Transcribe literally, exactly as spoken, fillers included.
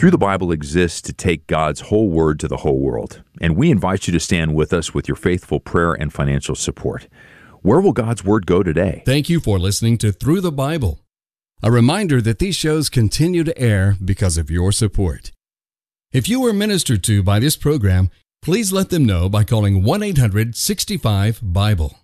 Through the Bible exists to take God's whole word to the whole world, and we invite you to stand with us with your faithful prayer and financial support. Where will God's word go today? Thank you for listening to Through the Bible. A reminder that these shows continue to air because of your support. If you were ministered to by this program, please let them know by calling one eight hundred sixty-five Bible.